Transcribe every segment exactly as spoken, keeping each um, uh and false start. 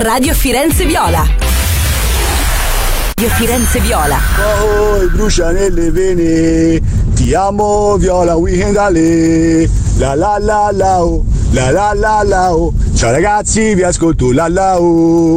Radio Firenze Viola. Radio Firenze Viola. Oh, brucia nelle vene. Ti amo Viola, weekend ale. La la la la oh, la la la la oh. Ciao ragazzi, vi ascolto la la oh.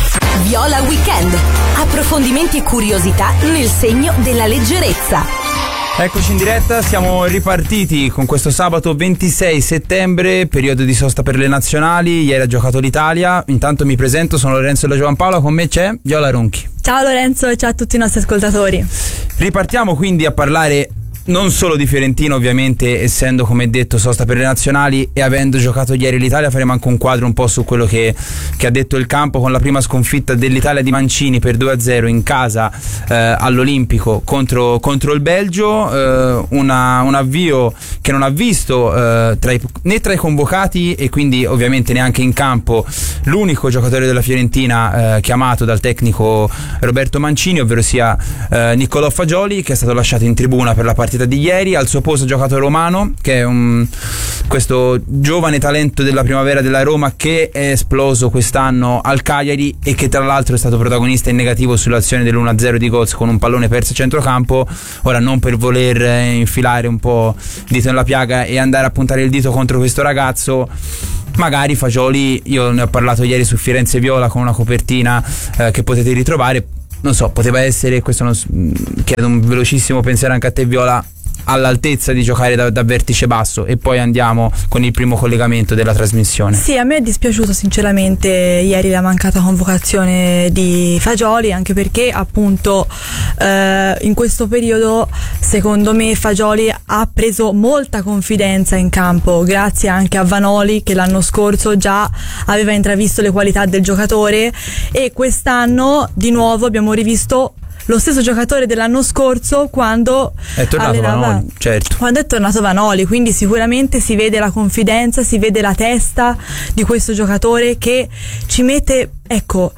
Viola Weekend. Approfondimenti e curiosità nel segno della leggerezza. Eccoci in diretta, siamo ripartiti con questo sabato ventisei settembre, periodo di sosta per le nazionali. Ieri ha giocato l'Italia. Intanto mi presento, sono Lorenzo della Giovanpaola, con me c'è Viola Ronchi. Ciao Lorenzo e ciao a tutti i nostri ascoltatori. Ripartiamo quindi a parlare non solo di Fiorentina, ovviamente, essendo, come detto, sosta per le nazionali e avendo giocato ieri l'Italia. Faremo anche un quadro un po' su quello che, che ha detto il campo, con la prima sconfitta dell'Italia di Mancini per due a zero in casa eh, all'Olimpico contro, contro il Belgio. eh, una, un avvio che non ha visto eh, tra i, né tra i convocati e quindi ovviamente neanche in campo l'unico giocatore della Fiorentina eh, chiamato dal tecnico Roberto Mancini, ovvero sia eh, Niccolò Fagioli, che è stato lasciato in tribuna per la partita di ieri. Al suo posto ha giocato Romano, che è un, questo giovane talento della primavera della Roma, che è esploso quest'anno al Cagliari e che tra l'altro è stato protagonista in negativo sull'azione dell'uno a zero di Götze con un pallone perso a centrocampo. Ora, non per voler infilare un po' il dito nella piaga e andare a puntare il dito contro questo ragazzo, magari Fagioli, io ne ho parlato ieri su Firenze Viola con una copertina eh, che potete ritrovare, non so, poteva essere, questo non, chiedo un velocissimo pensiero anche a te Viola, all'altezza di giocare da, da vertice basso. E poi andiamo con il primo collegamento della trasmissione. Sì, a me è dispiaciuto sinceramente ieri la mancata convocazione di Fagioli, anche perché appunto eh, in questo periodo secondo me Fagioli ha preso molta confidenza in campo, grazie anche a Vanoli, che l'anno scorso già aveva intravisto le qualità del giocatore, e quest'anno di nuovo abbiamo rivisto lo stesso giocatore dell'anno scorso quando è tornato allenava, Vanoli, certo. Quando è tornato Vanoli, quindi sicuramente si vede la confidenza, si vede la testa di questo giocatore che ci mette, ecco,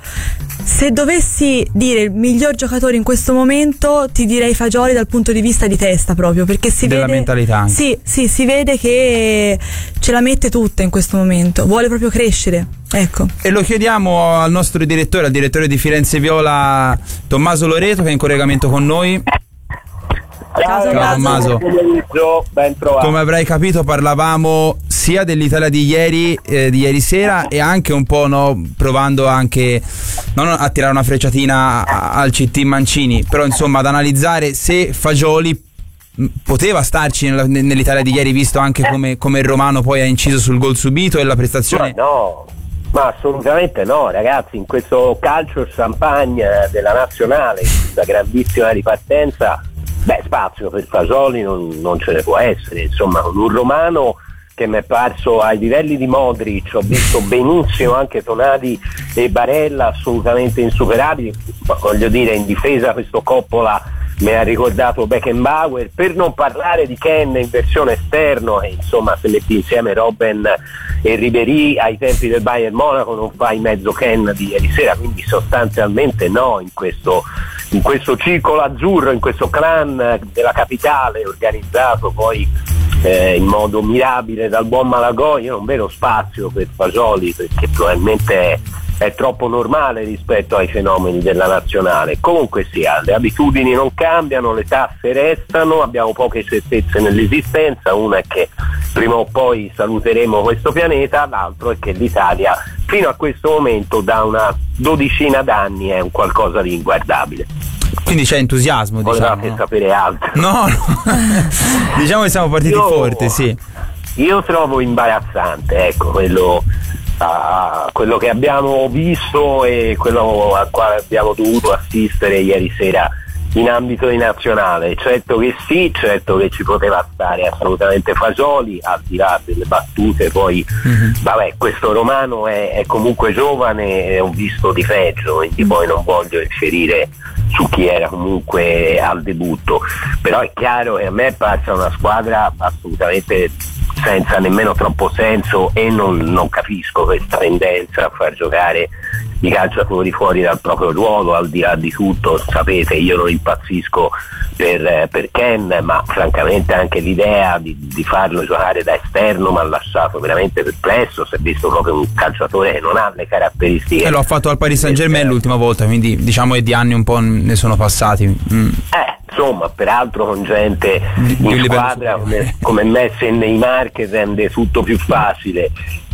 se dovessi dire il miglior giocatore in questo momento ti direi Fagioli dal punto di vista di testa, proprio perché si della vede, mentalità anche. Sì, sì, si vede che ce la mette tutta in questo momento, vuole proprio crescere, ecco. E lo chiediamo al nostro direttore, al direttore di Firenze Viola, Tommaso Loreto, che è in collegamento con noi. Ciao, Ciao Tommaso. Ben trovato. Come avrai capito parlavamo sia dell'Italia di ieri, eh, di ieri sera, e anche un po', no, provando anche non a tirare una frecciatina a, al C T Mancini, però insomma ad analizzare se Fagioli poteva starci nella, nell'Italia di ieri, visto anche come, come il Romano poi ha inciso sul gol subito e la prestazione. Ma no, ma assolutamente no, ragazzi, in questo calcio champagne della nazionale, questa grandissima ripartenza, beh, spazio per Fagioli non, non ce ne può essere. Insomma, con un Romano che mi è parso ai livelli di Modric, ho visto benissimo anche Tonali e Barella assolutamente insuperabili, ma voglio dire, in difesa questo Coppola mi ha ricordato Beckenbauer, per non parlare di Ken in versione esterno, e insomma se metti insieme Robben e Ribéry ai tempi del Bayern Monaco non fai mezzo Ken di ieri sera, quindi sostanzialmente no, in questo, in questo circolo azzurro, in questo clan della capitale organizzato poi eh, in modo mirabile dal buon Malagò, io non vedo spazio per Fagioli, perché probabilmente è è troppo normale rispetto ai fenomeni della nazionale. Comunque sia, le abitudini non cambiano, le tasse restano, abbiamo poche certezze nell'esistenza. Una è che prima o poi saluteremo questo pianeta, l'altro è che l'Italia fino a questo momento da una dodicina d'anni è un qualcosa di inguardabile. Quindi c'è entusiasmo, volevate diciamo. sapere altro? No, no. Diciamo che siamo partiti io, forte, sì. Io trovo imbarazzante, ecco, quello a quello che abbiamo visto e quello a quale abbiamo dovuto assistere ieri sera in ambito di nazionale. Certo che sì, certo che ci poteva stare assolutamente Fagioli, al di là delle battute, poi mm-hmm. vabbè, questo Romano è, è comunque giovane e ho visto di peggio, quindi poi non voglio inferire su chi era comunque al debutto, però è chiaro che a me è parsa una squadra assolutamente senza nemmeno troppo senso, e non, non capisco questa tendenza a far giocare i calciatori fuori dal proprio ruolo, al di là di tutto. Sapete, io non impazzisco per, per Ken, ma francamente anche l'idea di, di farlo giocare da esterno mi ha lasciato veramente perplesso. Si è visto proprio un calciatore che non ha le caratteristiche. E lo ha fatto al Paris Saint-Germain l'ultima volta, quindi diciamo che di anni un po' ne sono passati. Mm. Eh, insomma, peraltro con gente in squadra come, come Messi e Neymar, che rende tutto più facile.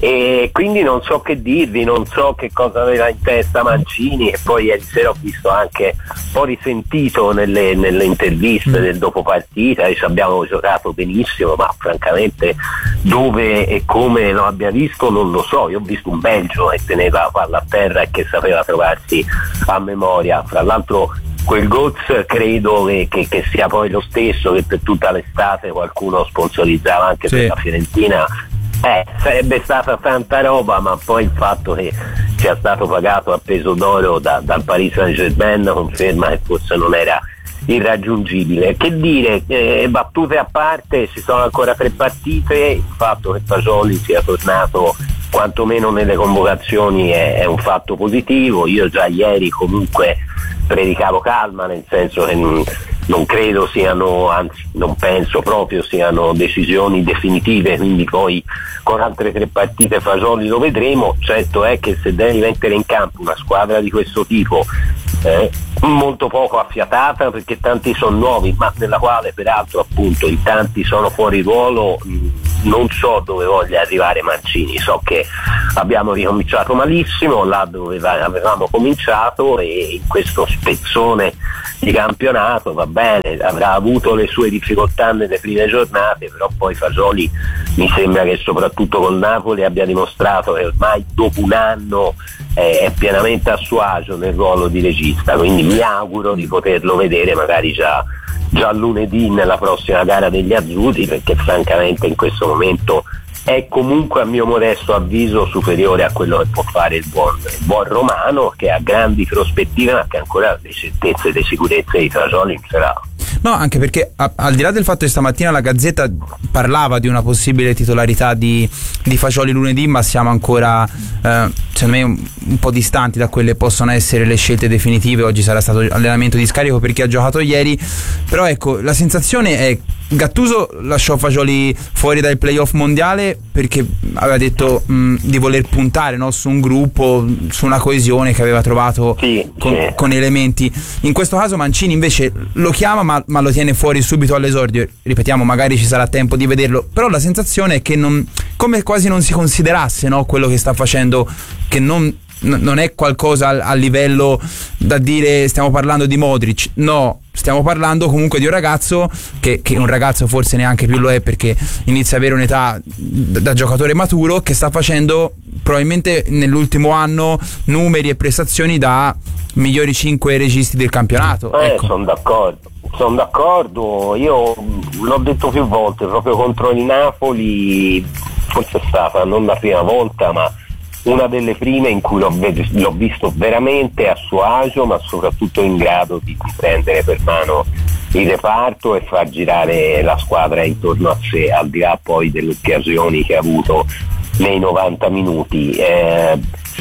E quindi non so che dirvi, non so che cosa aveva in testa Mancini, e poi ieri sera ho visto anche un po' risentito nelle, nelle interviste mm. del dopo partita, e ci abbiamo giocato benissimo, ma francamente dove e come lo abbia visto non lo so. Io ho visto un Belgio che teneva la palla a terra e che sapeva trovarsi a memoria. Fra l'altro quel Goz credo che, che, che sia poi lo stesso che per tutta l'estate qualcuno sponsorizzava anche sì. per la Fiorentina. Eh, sarebbe stata tanta roba, ma poi il fatto che sia stato pagato a peso d'oro da, dal Paris Saint-Germain conferma che forse non era irraggiungibile. Che dire, eh, battute a parte, ci sono ancora tre partite, il fatto che Fagioli sia tornato quantomeno nelle convocazioni è, è un fatto positivo. Io già ieri comunque predicavo calma, nel senso che non, non credo siano, anzi non penso proprio siano decisioni definitive, quindi poi con altre tre partite Fagioli lo vedremo. Certo è che se devi mettere in campo una squadra di questo tipo, eh, molto poco affiatata, perché tanti sono nuovi, ma nella quale peraltro appunto in tanti sono fuori ruolo, non so dove voglia arrivare Mancini. So che abbiamo ricominciato malissimo là dove avevamo cominciato, e in questo spezzone di campionato va bene, avrà avuto le sue difficoltà nelle prime giornate, però poi Fagioli mi sembra che soprattutto col Napoli abbia dimostrato che ormai dopo un anno eh, è pienamente a suo agio nel ruolo di regista, quindi mi auguro di poterlo vedere magari già già lunedì nella prossima gara degli azzurri, perché francamente in questo momento è comunque a mio modesto avviso superiore a quello che può fare il buon, il buon Romano, che ha grandi prospettive ma che ancora le certezze e le sicurezze di Fagioli non ce l'ha. No, anche perché a, al di là del fatto che stamattina la Gazzetta parlava di una possibile titolarità di, di Fagioli lunedì, ma siamo ancora eh, secondo me un, un po' distanti da quelle possono essere le scelte definitive. Oggi sarà stato allenamento di scarico per chi ha giocato ieri, però ecco, la sensazione è Gattuso lasciò Fagioli fuori dal playoff mondiale perché aveva detto mh, di voler puntare, no, su un gruppo, su una coesione che aveva trovato sì, con, sì. con elementi. In questo caso Mancini invece lo chiama ma, ma lo tiene fuori subito all'esordio. Ripetiamo, magari ci sarà tempo di vederlo, però la sensazione è che non, come quasi non si considerasse, no, quello che sta facendo, che non non è qualcosa a livello da dire stiamo parlando di Modric, no, stiamo parlando comunque di un ragazzo che, che un ragazzo forse neanche più lo è, perché inizia ad avere un'età da, da giocatore maturo, che sta facendo probabilmente nell'ultimo anno numeri e prestazioni da migliori cinque registi del campionato. Eh, ecco. sono d'accordo, sono d'accordo, io l'ho detto più volte, proprio contro il Napoli forse è stata non la prima volta ma una delle prime in cui l'ho, l'ho visto veramente a suo agio, ma soprattutto in grado di, di prendere per mano il reparto e far girare la squadra intorno a sé, al di là poi delle occasioni che ha avuto nei novanta minuti. Eh,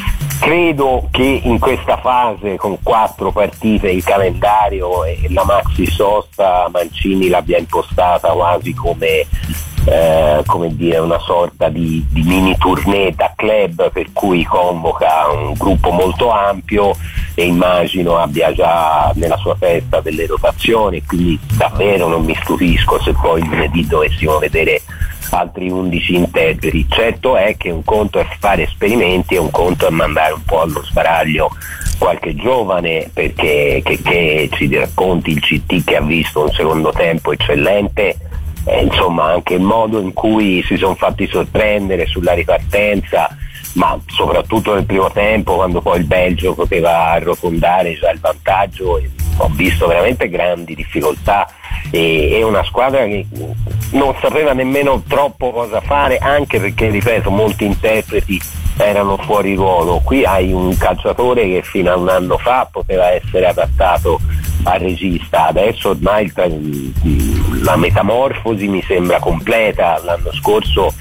credo che in questa fase, con quattro partite in calendario e la maxi sosta, Mancini l'abbia impostata quasi come Eh, come dire una sorta di, di mini tournée da club, per cui convoca un gruppo molto ampio e immagino abbia già nella sua testa delle rotazioni, quindi davvero non mi stupisco se poi lunedì dovessimo vedere altri undici integri. Certo è che un conto è fare esperimenti e un conto è mandare un po' allo sbaraglio qualche giovane, perché che, che ci racconti il C T che ha visto un secondo tempo eccellente. Eh, insomma, anche il modo in cui si sono fatti sorprendere sulla ripartenza, ma soprattutto nel primo tempo, quando poi il Belgio poteva arrotondare già il vantaggio, e ho visto veramente grandi difficoltà. E è una squadra che non sapeva nemmeno troppo cosa fare, anche perché, ripeto, molti interpreti erano fuori ruolo. Qui hai un calciatore che fino a un anno fa poteva essere adattato al regista, adesso ormai la metamorfosi mi sembra completa. L'anno scorso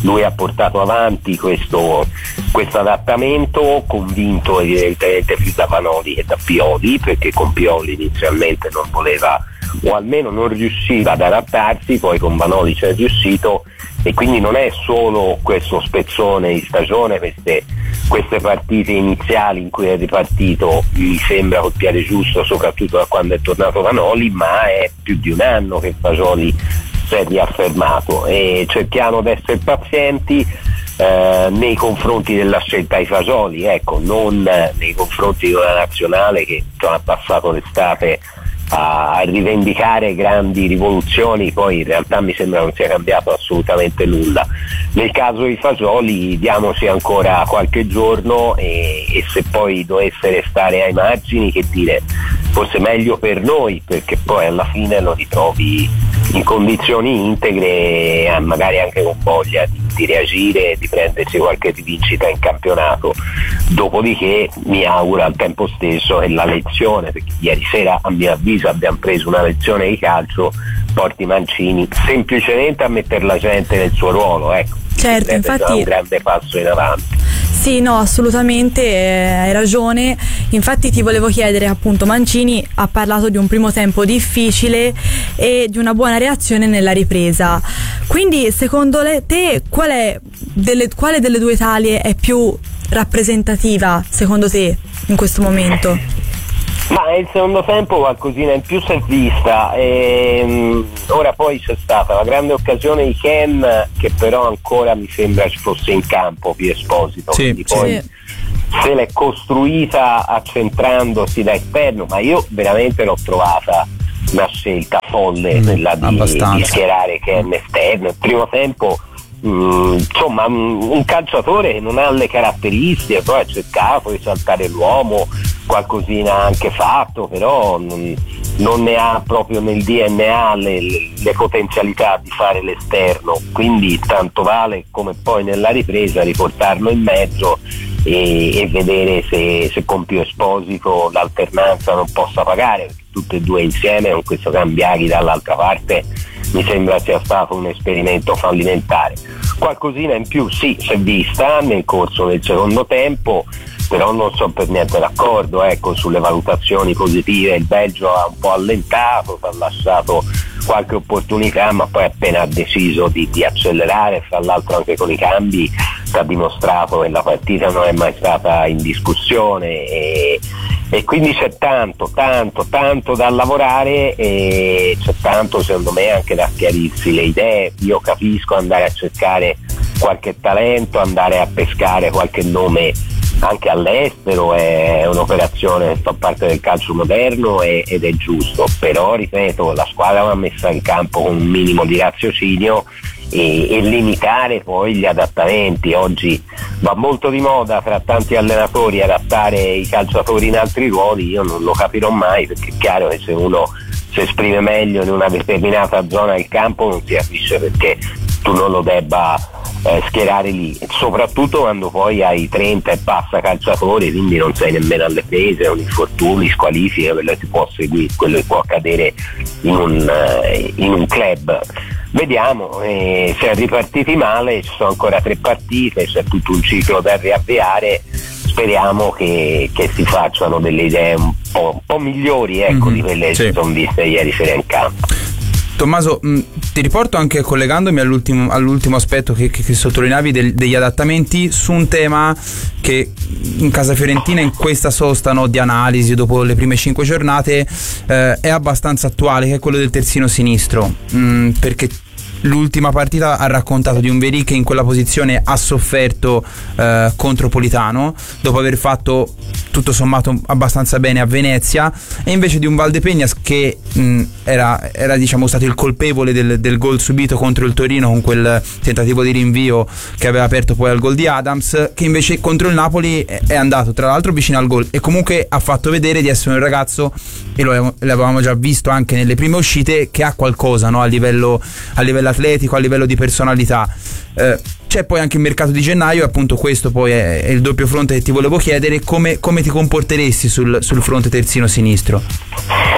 lui ha portato avanti questo, questo adattamento, convinto evidentemente più da Vanoli che da Pioli, perché con Pioli inizialmente non voleva, o almeno non riusciva ad adattarsi, poi con Vanoli ci è riuscito, e quindi non è solo questo spezzone di stagione, queste, queste partite iniziali in cui è ripartito, mi sembra col piede giusto, soprattutto da quando è tornato Vanoli, ma è più di un anno che Fagioli si è riaffermato, e cerchiamo di essere pazienti eh, nei confronti della scelta di Fagioli, ecco, non eh, nei confronti di una nazionale che ha passato l'estate a rivendicare grandi rivoluzioni, poi in realtà mi sembra non sia cambiato assolutamente nulla. Nel caso di Fagioli diamoci ancora qualche giorno, e, e se poi dovesse restare ai margini, che dire, forse meglio per noi, perché poi alla fine lo ritrovi in condizioni integre, magari anche con voglia di, di reagire, di prendersi qualche rivincita in campionato. Dopodiché mi auguro al tempo stesso che la lezione, perché ieri sera a mio avviso abbiamo preso una lezione di calcio, porti Mancini semplicemente a mettere la gente nel suo ruolo, ecco. Certo, infatti è un grande passo in avanti. Sì, no, assolutamente, eh, hai ragione. Infatti ti volevo chiedere, appunto, Mancini ha parlato di un primo tempo difficile e di una buona reazione nella ripresa. Quindi, secondo te, qual è delle, quale delle due Italie è più rappresentativa, secondo te, in questo momento? Ma il secondo tempo qualcosina in più si è vista, e, ora poi c'è stata la grande occasione di Ken, che però ancora mi sembra ci fosse in campo Pio Esposito, sì, quindi poi sì. se l'è costruita accentrandosi da esterno, ma io veramente l'ho trovata una scelta folle, mm, quella di, di schierare Ken esterno. Il primo tempo Mm, insomma un calciatore che non ha le caratteristiche, poi ha cercato di saltare l'uomo, qualcosina ha anche fatto, però non, non ne ha proprio nel D N A le, le potenzialità di fare l'esterno, quindi tanto vale come poi nella ripresa riportarlo in mezzo e, e vedere se, se con Pio Esposito l'alternanza non possa pagare, perché tutte e due insieme con questo Cambiaghi dall'altra parte mi sembra sia stato un esperimento fallimentare. Qualcosina in più sì, si è vista nel corso del secondo tempo, però non sono per niente d'accordo, ecco, sulle valutazioni positive. Il Belgio ha un po' allentato, ha lasciato qualche opportunità, ma poi appena ha deciso di, di accelerare, fra l'altro anche con i cambi, ha dimostrato che la partita non è mai stata in discussione, e, e quindi c'è tanto, tanto, tanto da lavorare, e c'è tanto secondo me anche da chiarirsi le idee. Io capisco andare a cercare qualche talento, andare a pescare qualche nome anche all'estero, è un'operazione che fa parte del calcio moderno e, ed è giusto, però ripeto, la squadra va messa in campo con un minimo di raziocinio e, e limitare poi gli adattamenti. Oggi va molto di moda tra tanti allenatori adattare i calciatori in altri ruoli, io non lo capirò mai, perché è chiaro che se uno si esprime meglio in una determinata zona del campo non si capisce perché tu non lo debba eh, schierare lì, soprattutto quando poi hai trenta e passa calciatori, quindi non sei nemmeno alle prese, un infortuni, squalifiche, quello che ti può seguire, quello che può accadere in un, uh, in un club. Vediamo, eh, si è ripartiti male, ci sono ancora tre partite, c'è tutto un ciclo da riavviare, speriamo che, che si facciano delle idee un po', un po' migliori, ecco, mm-hmm, di quelle che sì. si sono viste ieri sera in campo. Tommaso, mh, ti riporto anche, collegandomi all'ultimo, all'ultimo aspetto che, che, che sottolineavi del, degli adattamenti, su un tema che in casa fiorentina in questa sosta, no, di analisi dopo le prime cinque giornate eh, è abbastanza attuale, che è quello del terzino sinistro, mh, perché l'ultima partita ha raccontato di un Verì che in quella posizione ha sofferto eh, contro Politano, dopo aver fatto tutto sommato abbastanza bene a Venezia, e invece di un Valdepeñas che mh, era, era diciamo stato il colpevole del, del gol subito contro il Torino, con quel tentativo di rinvio che aveva aperto poi al gol di Adams, che invece contro il Napoli è, è andato tra l'altro vicino al gol, e comunque ha fatto vedere di essere un ragazzo, e lo l'avevamo già visto anche nelle prime uscite, che ha qualcosa, no, a livello, a livello atletico, a livello di personalità. Eh, c'è poi anche il mercato di gennaio, e appunto questo poi è, è il doppio fronte che ti volevo chiedere: come, come ti comporteresti sul, sul fronte terzino sinistro?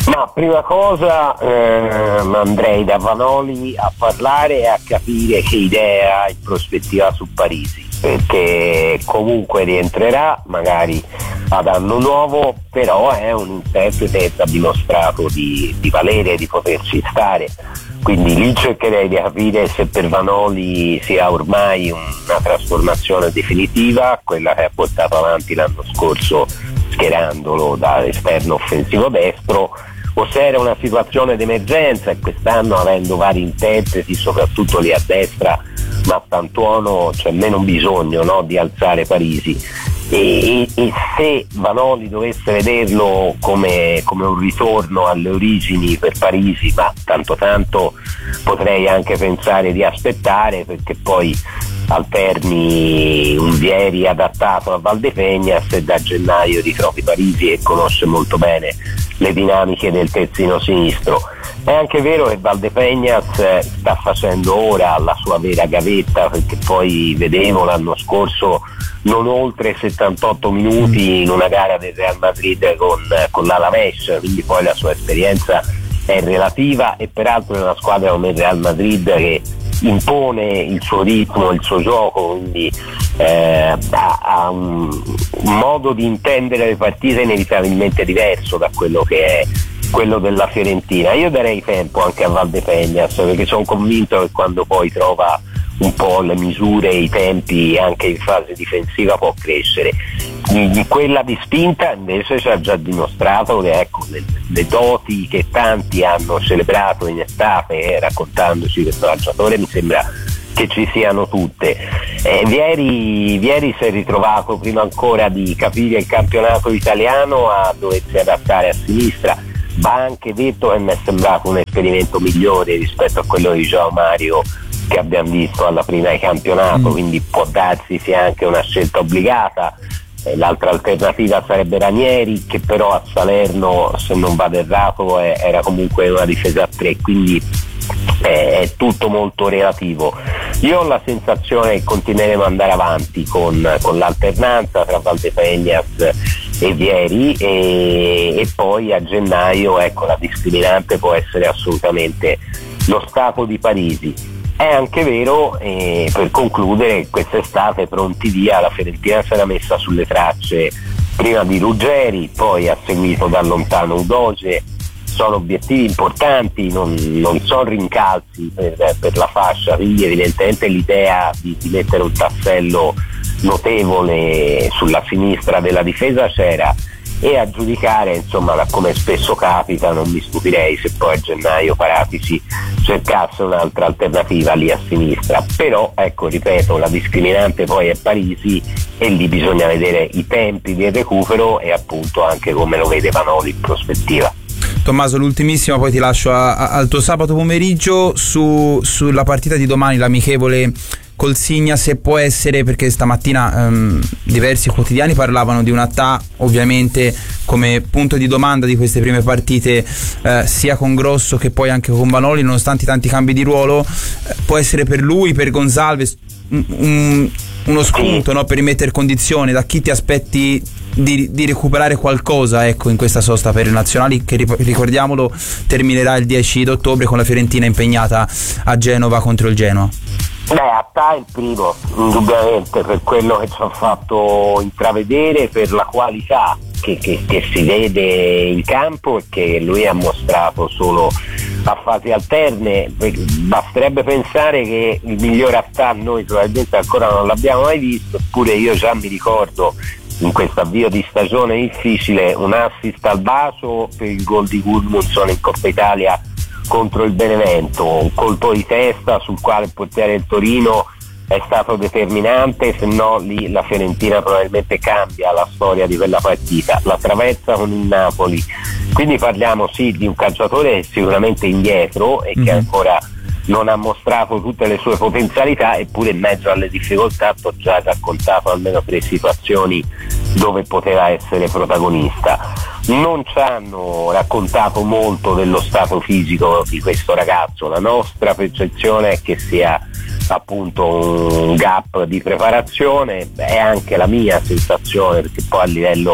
Ma prima cosa eh, andrei da Vanoli a parlare e a capire che idea ha in prospettiva su Parisi, perché comunque rientrerà magari ad anno nuovo, però è un interprete che ha dimostrato di, di valere, di poterci stare, quindi lì cercherei di capire se per Vanoli sia ormai una trasformazione definitiva, quella che ha portato avanti l'anno scorso schierandolo da esterno offensivo destro, o se era una situazione d'emergenza e quest'anno, avendo vari interpreti, soprattutto lì a destra, ma a Tantuono c'è meno bisogno, no, di alzare Parisi. E, e, e se Vanoli dovesse vederlo come, come un ritorno alle origini per Parisi, ma tanto tanto potrei anche pensare di aspettare, perché poi alterni un Vieri adattato a Valdepeñas e da gennaio ritrovi Parisi e conosce molto bene le dinamiche del terzino sinistro. È anche vero che Valdepeñas sta facendo ora la sua vera gavetta, perché poi vedevo l'anno scorso non oltre settantotto minuti in una gara del Real Madrid con, con l'Alaves, quindi poi la sua esperienza è relativa, e peraltro è una squadra come il Real Madrid che impone il suo ritmo, il suo gioco, quindi eh, ha, ha un, un modo di intendere le partite inevitabilmente diverso da quello che è quello della Fiorentina. Io darei tempo anche a Valdepeñas, perché sono convinto che quando poi trova un po' le misure e i tempi anche in fase difensiva può crescere. In quella di spinta invece ci ha già dimostrato che, ecco, le, le doti che tanti hanno celebrato in estate, eh, raccontandoci questo calciatore, mi sembra che ci siano tutte. Eh, Vieri, Vieri si è ritrovato, prima ancora di capire il campionato italiano, a doversi adattare a sinistra. Va anche detto che mi è sembrato un esperimento migliore rispetto a quello di João Mario che abbiamo visto alla prima di campionato, mm. quindi può darsi sia anche una scelta obbligata. Eh, l'altra alternativa sarebbe Ranieri, che però a Salerno, se non vado errato, è, era comunque una difesa a tre, quindi è, è tutto molto relativo. Io ho la sensazione che continueremo ad andare avanti con, con l'alternanza tra Valdepeñas e Vieri, e, e poi a gennaio, ecco, la discriminante può essere assolutamente lo stato di Parisi. È anche vero, eh, per concludere, che quest'estate pronti via la Fiorentina si era messa sulle tracce prima di Ruggeri, poi ha seguito da lontano Udoge. Sono obiettivi importanti, non, non sono rincalzi per, per la fascia, quindi evidentemente l'idea di, di mettere un tassello notevole sulla sinistra della difesa c'era, e a giudicare, insomma, da come spesso capita, non mi stupirei se poi a gennaio Paratici cercasse un'altra alternativa lì a sinistra. Però, ecco, ripeto, la discriminante poi è Parisi, e lì bisogna vedere i tempi del recupero e appunto anche come lo vede Vanoli in prospettiva. Tommaso, l'ultimissima, poi ti lascio a, a, al tuo sabato pomeriggio su, sulla partita di domani, l'amichevole col Signa, se può essere, perché stamattina um, diversi quotidiani parlavano di una T A, ovviamente come punto di domanda di queste prime partite, eh, sia con Grosso che poi anche con Vanoli, nonostante i tanti cambi di ruolo. Eh, può essere per lui, per Gonzalez, un, un, uno spunto, no, per rimettere condizione. Da chi ti aspetti di, di recuperare qualcosa, ecco, in questa sosta per i nazionali, che ricordiamolo terminerà il dieci d'ottobre con la Fiorentina impegnata a Genova contro il Genoa? Beh, Attà è il primo, indubbiamente, per quello che ci ha fatto intravedere, per la qualità che, che, che si vede in campo e che lui ha mostrato solo a fasi alterne. Basterebbe pensare che il miglior Attà noi probabilmente ancora non l'abbiamo mai visto, eppure io già mi ricordo in questo avvio di stagione difficile un assist al bacio per il gol di Gudmundsson in Coppa Italia contro il Benevento, un colpo di testa sul quale il portiere del Torino è stato determinante, se no lì la Fiorentina probabilmente cambia la storia di quella partita, la traversa con il Napoli. Quindi parliamo sì di un calciatore sicuramente indietro e mm-hmm. che ancora non ha mostrato tutte le sue potenzialità, eppure in mezzo alle difficoltà ho già raccontato almeno tre situazioni dove poteva essere protagonista. Non ci hanno raccontato molto dello stato fisico di questo ragazzo, la nostra percezione è che sia appunto un gap di preparazione, è anche la mia sensazione, perché poi a livello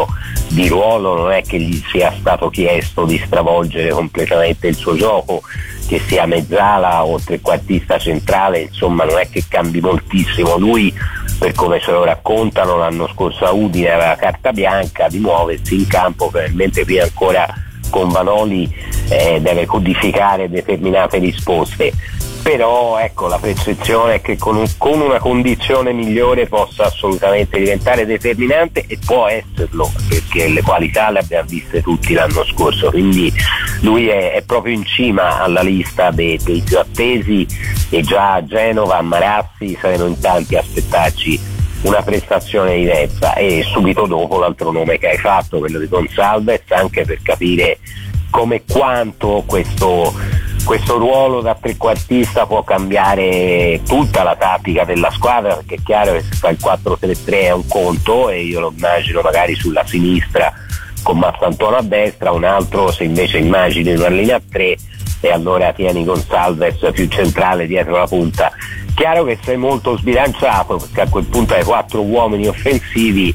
di ruolo, non è che gli sia stato chiesto di stravolgere completamente il suo gioco, che sia mezzala o trequartista centrale, insomma non è che cambi moltissimo. Lui, per come ce lo raccontano, l'anno scorso a Udine aveva carta bianca di muoversi in campo, probabilmente qui ancora con Vanoli eh, deve codificare determinate risposte, però ecco, la percezione è che con, un, con una condizione migliore possa assolutamente diventare determinante, e può esserlo, perché le qualità le abbiamo viste tutti l'anno scorso, quindi lui è, è proprio in cima alla lista dei, dei più attesi, e già a Genova, a Marassi, saremo in tanti a aspettarci una prestazione diversa. E subito dopo l'altro nome che hai fatto, quello di Gonçalves, anche per capire come e quanto questo, questo ruolo da trequartista può cambiare tutta la tattica della squadra, perché è chiaro che se fa il quattro tre tre è un conto, e io lo immagino magari sulla sinistra con Massantuono a destra, un altro se invece immagini una linea a tre e allora tieni Gonçalves più centrale dietro la punta. Chiaro che sei molto sbilanciato, perché a quel punto hai quattro uomini offensivi,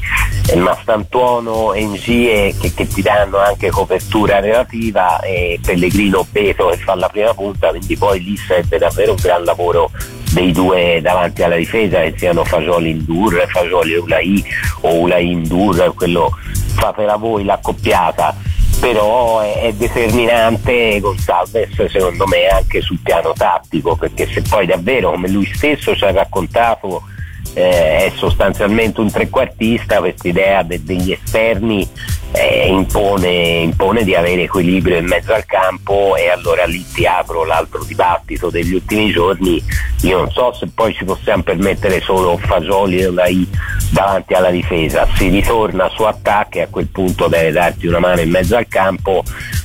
Mastantuono e Ngie che, che ti danno anche copertura relativa, e Pellegrino, Beto che fa la prima punta, quindi poi lì serve davvero un gran lavoro dei due davanti alla difesa, che siano Fagioli Ndour, Fagioli Ulai o Ulai Ndour, quello fatela voi l'accoppiata. Però è, è determinante Gonçalves secondo me anche sul piano tattico, perché se poi davvero, come lui stesso ci ha raccontato, eh, è sostanzialmente un trequartista, quest'idea de- degli esterni eh, impone, impone di avere equilibrio in mezzo al campo, e allora lì ti apro l'altro dibattito degli ultimi giorni. Io non so se poi ci possiamo permettere solo Fagioli e Ulai davanti alla difesa, si ritorna su attacco e a quel punto deve darti una mano in mezzo al campo,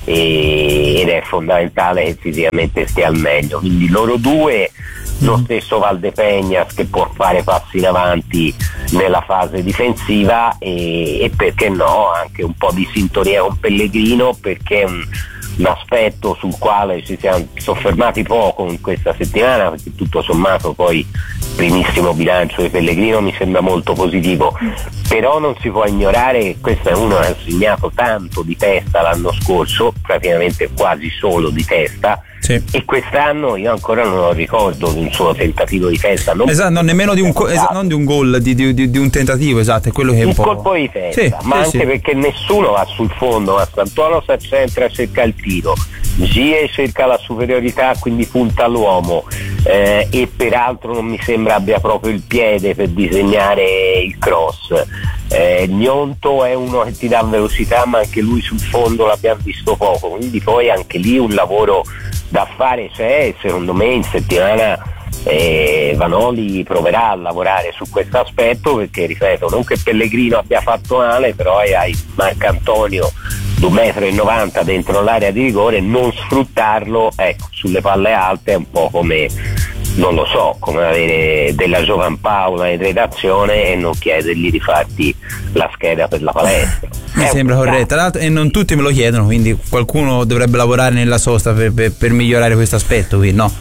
e, ed è fondamentale che fisicamente stia al meglio, quindi loro due, lo stesso Valdepeñas che può fare passi in avanti nella fase difensiva, e, e perché no anche un po' di sintonia con Pellegrino, perché è un, un aspetto sul quale ci siamo soffermati poco in questa settimana, perché tutto sommato poi primissimo bilancio di Pellegrino mi sembra molto positivo, però non si può ignorare che questo è uno che ha segnato tanto di testa l'anno scorso, praticamente quasi solo di testa. Sì. E quest'anno io ancora non ho ricordo di un solo tentativo di testa, non esatto, non nemmeno di un, co- esatto, non di un gol, di, di, di, di un tentativo, esatto, è quello che è un, un po'. colpo di testa, sì, ma sì, anche sì, perché nessuno va sul fondo, ma Santuono si accentra, cerca il tiro, Gie cerca la superiorità, quindi punta all'uomo, eh, e peraltro non mi sembra abbia proprio il piede per disegnare il cross. Eh, Gnonto è uno che ti dà velocità, ma anche lui sul fondo l'abbiamo visto poco, quindi poi anche lì un lavoro da fare c'è. Secondo me in settimana eh, Vanoli proverà a lavorare su questo aspetto, perché ripeto, non che Pellegrino abbia fatto male, però hai Marcantonio di un metro e novanta dentro l'area di rigore, non sfruttarlo, ecco, sulle palle alte è un po' come, non lo so, come avere della Giovanpaola in redazione e non chiedergli di farti la scheda per la palestra. Mi è sembra corretto, tra l'altro, e non tutti me lo chiedono, quindi qualcuno dovrebbe lavorare nella sosta per, per, per migliorare questo aspetto qui, no?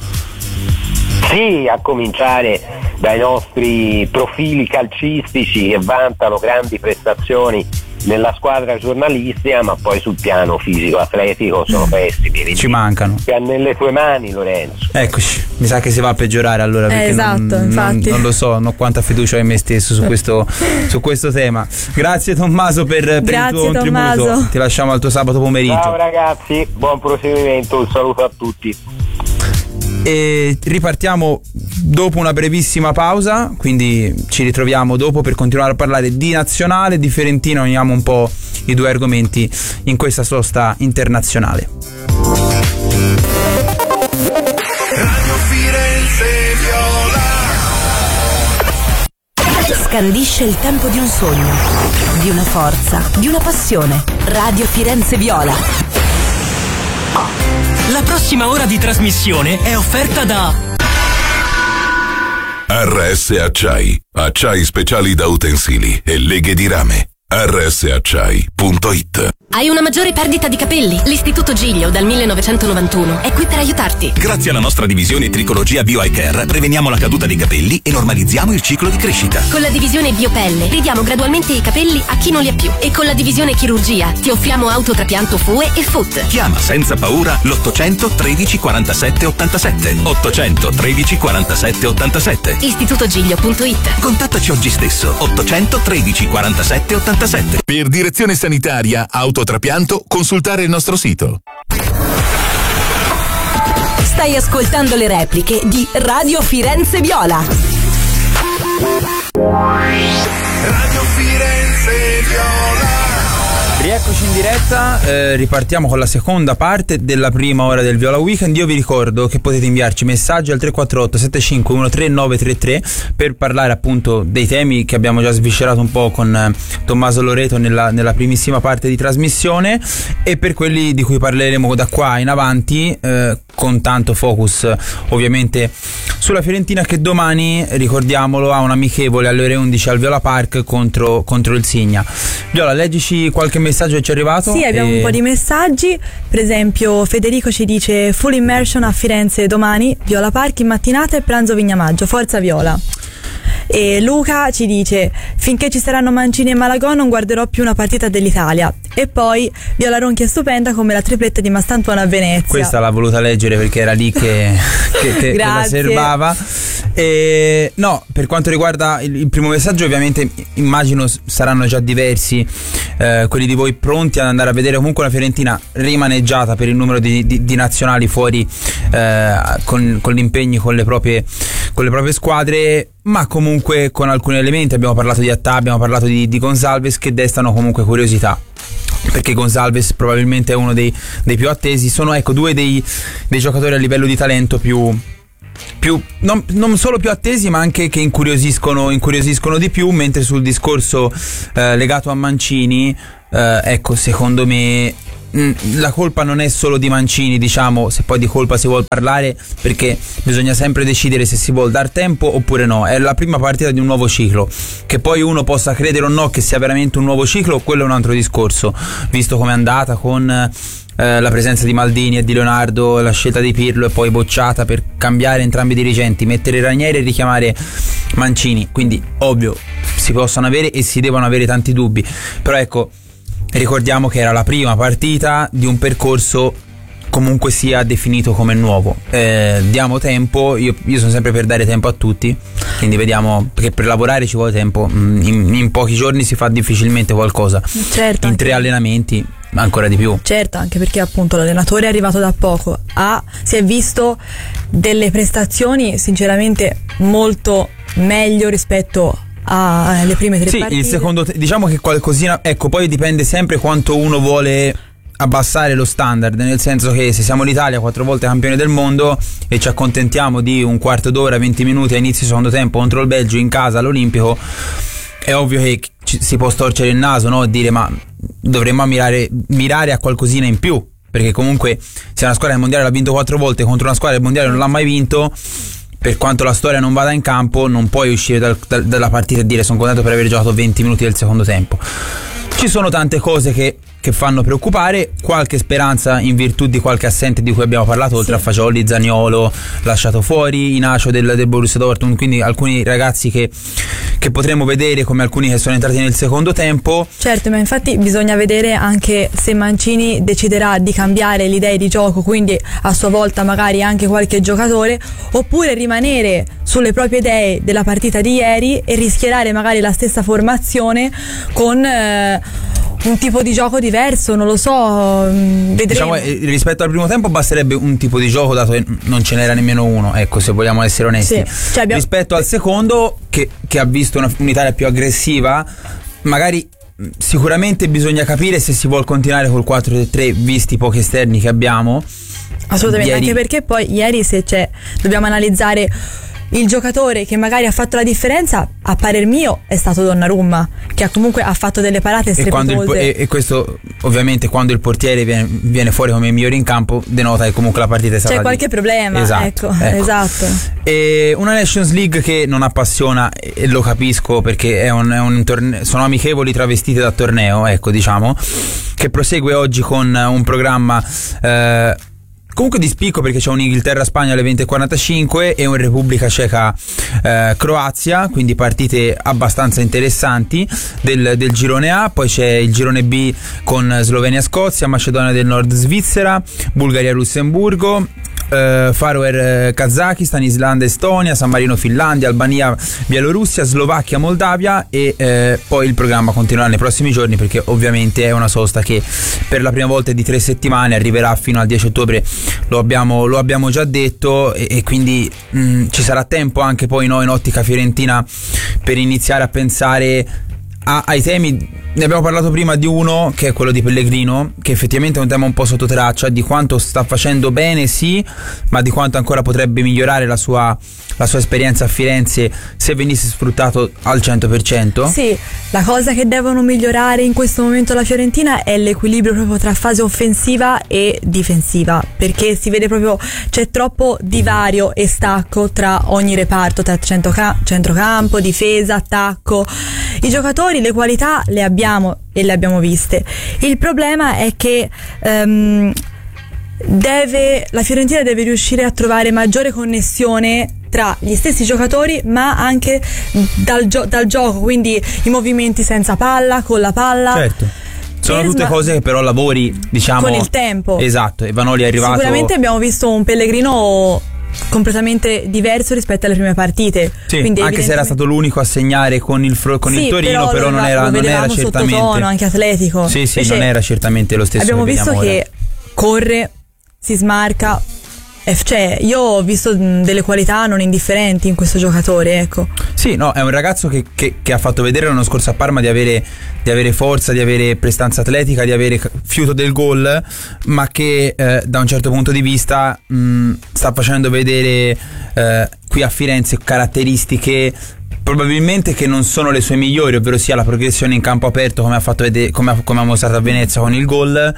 Sì, a cominciare dai nostri profili calcistici che vantano grandi prestazioni nella squadra giornalistica, ma poi sul piano fisico-atletico sono pessimi. Ci mancano. Che ha nelle tue mani, Lorenzo. Eccoci, mi sa che si va a peggiorare allora, perché eh, esatto, non, infatti. Non, non lo so, non ho quanta fiducia in me stesso su questo, su questo tema. Grazie Tommaso per, per Grazie, il tuo contributo. Tommaso. Ti lasciamo al tuo sabato pomeriggio. Ciao ragazzi, buon proseguimento, un saluto a tutti. E ripartiamo dopo una brevissima pausa, quindi ci ritroviamo dopo per continuare a parlare di nazionale, di Fiorentina, uniamo un po' i due argomenti in questa sosta internazionale. Radio Firenze Viola scandisce il tempo di un sogno, di una forza, di una passione. Radio Firenze Viola. La prossima ora di trasmissione è offerta da R S Acciai, acciai speciali da utensili e leghe di rame. r s acciai punto it Hai una maggiore perdita di capelli? L'Istituto Giglio dal millenovecentonovantuno è qui per aiutarti. Grazie alla nostra divisione Tricologia Bio Eye Care preveniamo la caduta dei capelli e normalizziamo il ciclo di crescita. Con la divisione Biopelle ridiamo gradualmente i capelli a chi non li ha più. E con la divisione Chirurgia ti offriamo autotrapianto F U E e F U T. Chiama senza paura l'ottocento tredici quarantasette ottantasette. ottocento tredici quarantasette ottantasette. istituto giglio punto it. Contattaci oggi stesso. ottocento tredici quarantasette ottantasette. Per direzione sanitaria, autotrapianto, consultare il nostro sito. Stai ascoltando le repliche di Radio Firenze Viola. Radio Firenze Viola. Rieccoci in diretta, eh, ripartiamo con la seconda parte della prima ora del Viola Weekend. Io vi ricordo che potete inviarci messaggi al tre quattro otto sette cinque uno tre nove tre tre per parlare appunto dei temi che abbiamo già sviscerato un po' con eh, Tommaso Loreto nella, nella primissima parte di trasmissione, e per quelli di cui parleremo da qua in avanti, eh, con tanto focus ovviamente sulla Fiorentina, che domani, ricordiamolo, ha un amichevole alle ore undici al Viola Park contro, contro il Signa. Viola, leggici qualche messaggio che ci è arrivato. Sì, abbiamo e... un po' di messaggi. Per esempio Federico ci dice: full immersion a Firenze domani, Viola Park in mattinata e pranzo Vignamaggio, forza Viola. E Luca ci dice: finché ci saranno Mancini e Malagò non guarderò più una partita dell'Italia. E poi Viola Ronchi è stupenda come la tripletta di Mastantuono a Venezia. Questa l'ha voluta leggere perché era lì che, che, che, che la serbava. E, no, per quanto riguarda il, il primo messaggio, ovviamente immagino saranno già diversi eh, quelli di voi pronti ad andare a vedere comunque una Fiorentina rimaneggiata per il numero di, di, di nazionali fuori, eh, con, con gli impegni con le proprie con le proprie squadre, ma comunque con alcuni elementi. Abbiamo parlato di Attà, abbiamo parlato di, di Gonzalez, che destano comunque curiosità, perché Gonzalez probabilmente è uno dei, dei più attesi. Sono, ecco, due dei, dei giocatori a livello di talento più più non, non solo più attesi, ma anche che incuriosiscono incuriosiscono di più. Mentre sul discorso eh, legato a Mancini, eh, ecco, secondo me mh, la colpa non è solo di Mancini, diciamo, se poi di colpa si vuol parlare, perché bisogna sempre decidere se si vuol dar tempo oppure no. È la prima partita di un nuovo ciclo, che poi uno possa credere o no che sia veramente un nuovo ciclo, quello è un altro discorso, visto come è andata con Eh, la presenza di Maldini e di Leonardo, la scelta di Pirlo e poi bocciata per cambiare entrambi i dirigenti, mettere Ranieri e richiamare Mancini. Quindi ovvio si possono avere e si devono avere tanti dubbi, però ecco, ricordiamo che era la prima partita di un percorso comunque sia definito come nuovo. Eh, diamo tempo, io, io sono sempre per dare tempo a tutti, quindi vediamo, perché per lavorare ci vuole tempo, in, in pochi giorni si fa difficilmente qualcosa, certo, in tre allenamenti ancora di più. Certo, anche perché appunto l'allenatore è arrivato da poco, ha, si è visto delle prestazioni sinceramente molto meglio rispetto alle prime tre sì, partite. Il secondo te- diciamo che qualcosina, ecco, poi dipende sempre quanto uno vuole abbassare lo standard, nel senso che se siamo l'Italia, quattro volte campione del mondo, e ci accontentiamo di un quarto d'ora, venti minuti a inizio secondo tempo contro il Belgio in casa all'Olimpico, è ovvio che ci, si può storcere il naso, no? E dire ma dovremmo mirare, mirare a qualcosina in più, perché comunque se una squadra del mondiale l'ha vinto quattro volte contro una squadra del mondiale non l'ha mai vinto, per quanto la storia non vada in campo, non puoi uscire dal, dal, dalla partita e dire sono contento per aver giocato venti minuti del secondo tempo. Ci sono tante cose che, che fanno preoccupare, qualche speranza in virtù di qualche assente di cui abbiamo parlato, oltre sì. a Fagioli, Zaniolo lasciato fuori, Inacio del, del Borussia Dortmund, quindi alcuni ragazzi che, che potremo vedere, come alcuni che sono entrati nel secondo tempo. Certo, ma infatti bisogna vedere anche se Mancini deciderà di cambiare le idee di gioco, quindi a sua volta magari anche qualche giocatore, oppure rimanere sulle proprie idee della partita di ieri e rischiare magari la stessa formazione con eh, un tipo di gioco diverso, non lo so, vedremo. Diciamo, rispetto al primo tempo basterebbe un tipo di gioco, dato che non ce n'era nemmeno uno, ecco, se vogliamo essere onesti. Sì. Cioè abbiamo... rispetto al secondo, che, che ha visto una, un'Italia più aggressiva, magari sicuramente bisogna capire se si vuol continuare col quattro tre tre visti i pochi esterni che abbiamo. Assolutamente, ieri... anche perché poi ieri se c'è, dobbiamo analizzare il giocatore che magari ha fatto la differenza, a parer mio, è stato Donnarumma, che ha comunque ha fatto delle parate strepitose. E, quando il, e, e questo ovviamente quando il portiere viene, viene fuori come migliore in campo denota che comunque la partita è stata c'è qualche di... problema. Esatto, ecco, ecco. esatto. E una Nations League che non appassiona, e lo capisco perché è un, è un torneo, sono amichevoli travestite da torneo, ecco, diciamo, che prosegue oggi con un programma eh, comunque di spicco, perché c'è un Inghilterra-Spagna alle venti e quarantacinque e un Repubblica Ceca-Croazia, eh, quindi partite abbastanza interessanti del, del girone A. Poi c'è il girone B con Slovenia-Scozia, Macedonia del Nord-Svizzera, Bulgaria-Lussemburgo, Uh, Faroe Kazakistan, Islanda Estonia, San Marino Finlandia, Albania Bielorussia, Slovacchia Moldavia e uh, poi il programma continuerà nei prossimi giorni, perché ovviamente è una sosta che per la prima volta è di tre settimane, arriverà fino al dieci ottobre, lo abbiamo, lo abbiamo già detto, e, e quindi mh, ci sarà tempo anche poi noi in ottica fiorentina per iniziare a pensare a, ai temi. Ne abbiamo parlato prima di uno, che è quello di Pellegrino, che effettivamente è un tema un po' sotto traccia, di quanto sta facendo bene, sì, ma di quanto ancora potrebbe migliorare la sua, la sua esperienza a Firenze se venisse sfruttato al cento per cento. Sì, la cosa che devono migliorare in questo momento la Fiorentina è l'equilibrio proprio tra fase offensiva e difensiva, perché si vede proprio, c'è troppo divario e stacco tra ogni reparto, tra centrocampo, difesa, attacco. I giocatori, le qualità le abbiamo e le abbiamo viste. Il problema è che um, deve, la Fiorentina deve riuscire a trovare maggiore connessione tra gli stessi giocatori, ma anche dal, gio- dal gioco, quindi i movimenti senza palla, con la palla. Certo. Sono tutte sma- cose che però lavori, diciamo, con il tempo. Esatto, e Vanoli è arrivato. Sicuramente abbiamo visto un Pellegrino completamente diverso rispetto alle prime partite. Sì, quindi anche se era stato l'unico a segnare con il, con sì, il Torino, però, però non era, non era certamente sottotono, anche atletico. Sì, sì, Invece non era certamente lo stesso. Abbiamo che visto che ora. corre, si smarca. Cioè, io ho visto delle qualità non indifferenti in questo giocatore, ecco. Sì, no, è un ragazzo che, che, che ha fatto vedere l'anno scorso a Parma di avere, di avere forza, di avere prestanza atletica, di avere fiuto del gol, ma che eh, da un certo punto di vista mh, sta facendo vedere eh, qui a Firenze caratteristiche probabilmente che non sono le sue migliori, ovvero sia la progressione in campo aperto, come ha fatto vedere, come ha, come ha mostrato a Venezia con il gol,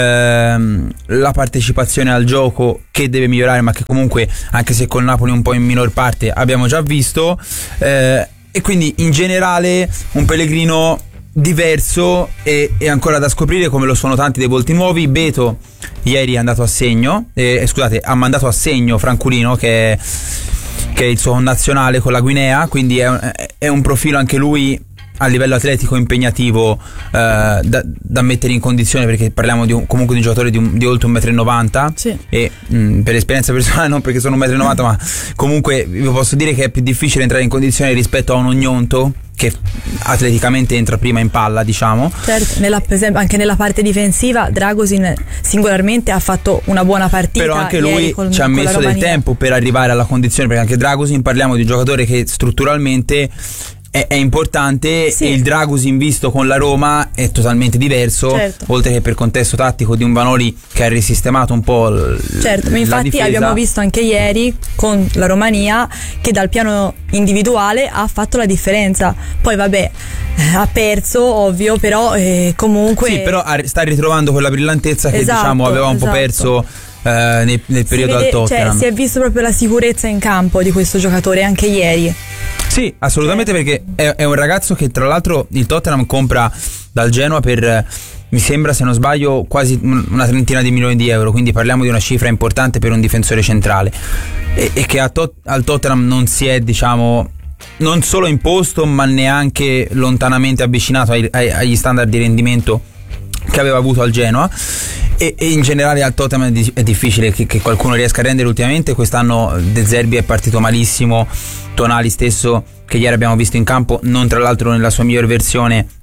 ehm, la partecipazione al gioco che deve migliorare, ma che comunque, anche se col Napoli un po' in minor parte, abbiamo già visto, eh, e quindi in generale un Pellegrino diverso e, e ancora da scoprire, come lo sono tanti dei volti nuovi. Beto ieri è andato a segno, eh, scusate, ha mandato a segno Franculino, che è che è il suo nazionale con la Guinea, quindi è un, è un profilo anche lui a livello atletico impegnativo, eh, da, da mettere in condizione, perché parliamo di un, comunque di un giocatore di, un, di oltre un metro e novanta, sì. E mh, per esperienza personale, non perché sono un metro e novanta, ma comunque vi posso dire che è più difficile entrare in condizione rispetto a un Ognonto, che atleticamente entra prima in palla, diciamo. Certo, nella, per esempio anche nella parte difensiva Dragosin singolarmente ha fatto una buona partita, però anche lui col, ci ha messo del tempo per arrivare alla condizione, perché anche Dragosin, parliamo di un giocatore che strutturalmente è, è importante, sì. E il Dragosin visto con la Roma è totalmente diverso, certo. Oltre che per contesto tattico di un Vanoli che ha risistemato un po' l- certo, ma infatti difesa. Abbiamo visto anche ieri con la Romania che dal piano individuale ha fatto la differenza. Poi vabbè, ha perso, ovvio, però eh, comunque sì, però sta ritrovando quella brillantezza che esatto, diciamo aveva un esatto. po' perso eh, nel, nel periodo vede, al Tottenham. Cioè, si è visto proprio la sicurezza in campo di questo giocatore anche ieri. Sì, assolutamente, perché è, è un ragazzo che tra l'altro il Tottenham compra dal Genoa per, mi sembra, se non sbaglio, quasi una trentina di milioni di euro, quindi parliamo di una cifra importante per un difensore centrale, e, e che a Tot- al Tottenham non si è, diciamo, non solo imposto, ma neanche lontanamente avvicinato ai, ai, agli standard di rendimento che aveva avuto al Genoa. E, e in generale al Tottenham è, di, è difficile che, che qualcuno riesca a rendere ultimamente. Quest'anno De Zerbi è partito malissimo, Tonali stesso, che ieri abbiamo visto in campo, non tra l'altro nella sua miglior versione,